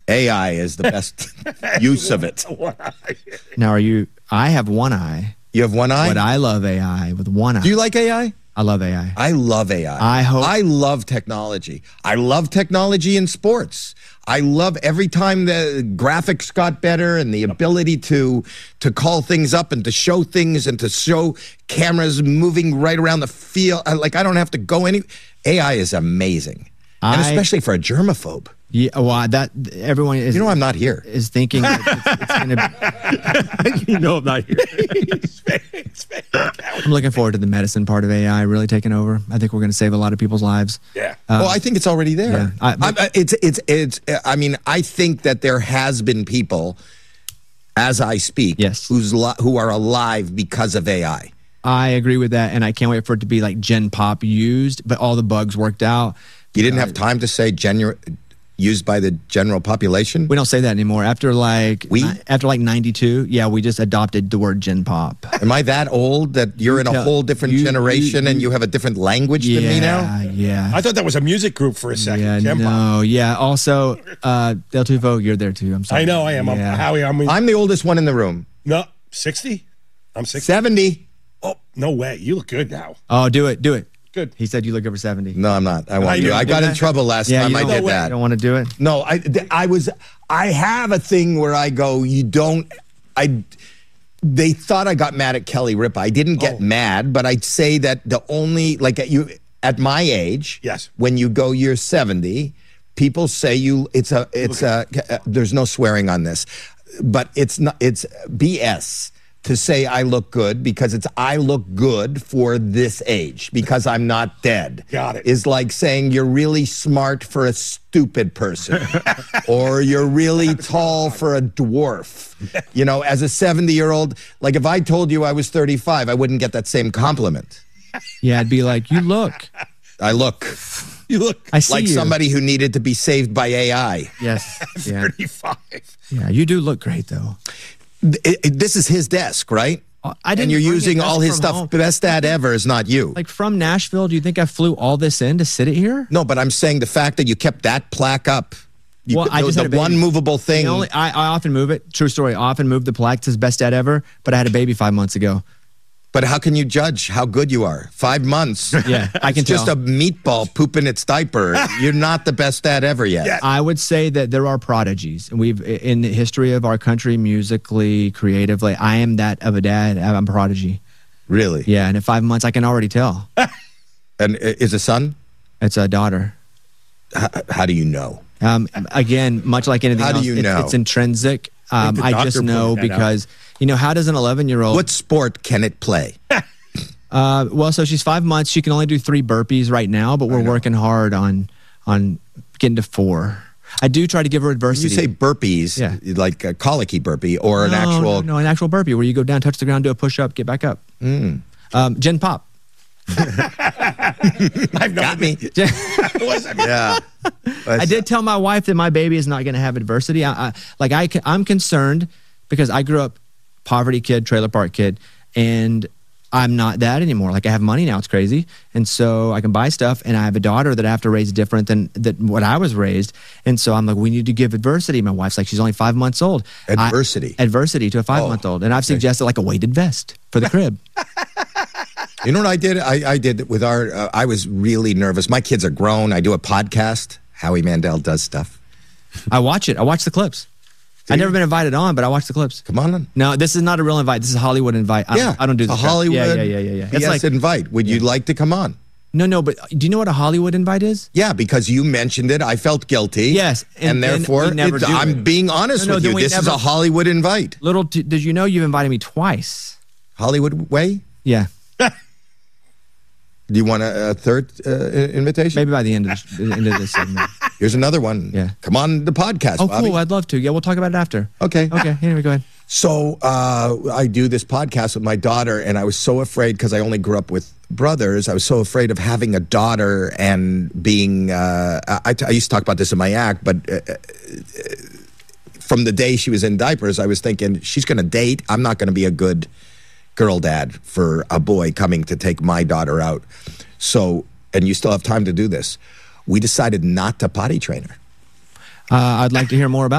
AI is the best use of it. Now, I have one eye. You have one eye? But I love AI with one eye. Do you like AI? I love AI. I love AI. I love technology. I love technology in sports. I love every time the graphics got better and the ability to call things up and to show things and to show cameras moving right around the field. Like, I don't have to go any. AI is amazing. And especially for a germaphobe. Yeah, well, everyone is. You know, I'm not here. Is thinking it's going to be. You know, I'm not here. I'm looking forward to the medicine part of AI really taking over. I think we're going to save a lot of people's lives. Yeah. Well, I think it's already there. Yeah. I mean, I think that there has been people, as I speak, who are alive because of AI. I agree with that, and I can't wait for it to be like Gen Pop used, but all the bugs worked out. You didn't have time to say used by the general population? We don't say that anymore. After like 92, yeah, we just adopted the word Gen Pop. Am I that old that you're in a whole different generation and you have a different language than me now? Yeah. I thought that was a music group for a second. Yeah, Gen Pop. yeah. Also, Del Tufo, you're there too. I'm sorry. I know I am. Yeah. Howie, I'm the oldest one in the room. No, 60? I'm 60. 70. Oh, no way. You look good now. Oh, do it. Good. He said you look over 70. No, I'm not. I won't do it. I got in trouble last time I did that. You don't want to do it? No, I have a thing where I go, they thought I got mad at Kelly Ripa. I didn't get mad, but I'd say that at my age, yes, when you go you're 70, people say there's no swearing on this, but it's BS. To say I look good because I look good for this age because I'm not dead. Got it. Is like saying you're really smart for a stupid person or you're really tall for a dwarf. You know, as a 70-year-old, like if I told you I was 35, I wouldn't get that same compliment. Yeah, I'd be like, you look. I look. You look. I see like you. Somebody who needed to be saved by AI. Yes. 35. Yeah, you do look great though. This is his desk, right? And you're using all his stuff. Home. Best dad ever is not you. Like from Nashville, do you think I flew all this in to sit it here? No, but I'm saying the fact that you kept that plaque up. I just had one movable thing. I often move it. True story. I often move the plaque to best dad ever, but I had a baby 5 months ago. But how can you judge how good you are? 5 months. Yeah, I can tell. Just a meatball pooping its diaper. You're not the best dad ever yet. Yeah. I would say that there are prodigies. And in the history of our country, musically, creatively, I am that of a dad. I'm a prodigy. Really? Yeah, and in 5 months, I can already tell. And is a son? It's a daughter. How do you know? Again, much like anything else, how do you know? It's intrinsic. I just know because... You know, how does an 11-year-old... What sport can it play? Well, so she's 5 months. She can only do 3 burpees right now, but we're working hard on getting to 4. I do try to give her adversity. You say burpees, like a colicky burpee or an actual... No, an actual burpee where you go down, touch the ground, do a push-up, get back up. Gen Pop. I've got me. Yeah. I did tell my wife that my baby is not going to have adversity. I'm concerned because I grew up poverty kid, trailer park kid, and I'm not that anymore. Like I have money now, it's crazy. And so I can buy stuff, and I have a daughter that I have to raise different than what I was raised. And so I'm like, we need to give adversity. My wife's like, she's only 5 months old. Adversity? Adversity to a 5-month-old. And I've suggested like a weighted vest for the crib. You know what I did? I did with I was really nervous. My kids are grown. I do a podcast. Howie Mandel does stuff. I watch it. I watch the clips. I've never been invited on, but I watch the clips. Come on. No, this is not a real invite. This is a Hollywood invite. I don't do this. A Hollywood Yeah. It's like invite. Would you like to come on? No, but do you know what a Hollywood invite is? Yeah, because you mentioned it. I felt guilty. Yes. And therefore, I'm being honest with you. This is a Hollywood invite. Little did you know you've invited me twice. Hollywood way? Yeah. Do you want a third invitation? Maybe by the end of this segment. Here's another one. Yeah. Come on the podcast, Oh, Bobby. cool. I'd love to. Yeah, we'll talk about it after. Okay. Anyway, go ahead. So I do this podcast with my daughter, and I was so afraid because I only grew up with brothers. I was so afraid of having a daughter and being I used to talk about this in my act, but from the day she was in diapers, I was thinking, she's going to date. I'm not going to be a good girl dad for a boy coming to take my daughter out. So, and you still have time to do this. We decided not to potty train her. I'd like to hear more about